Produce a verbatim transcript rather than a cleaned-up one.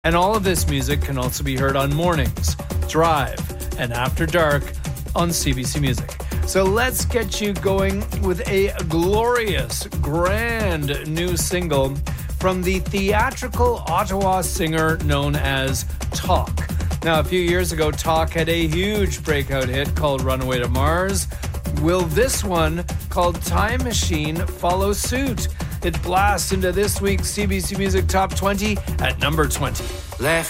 And all of this music can also be heard on Mornings, Drive, and After Dark on C B C Music. So let's get you going with a glorious, grand new single from the theatrical Ottawa singer known as Talk. Now, a few years ago, Talk had a huge breakout hit called Runaway to Mars. Will this one, called Time Machine, follow suit? It blasts into this week's C B C Music Top twenty at number twenty. Left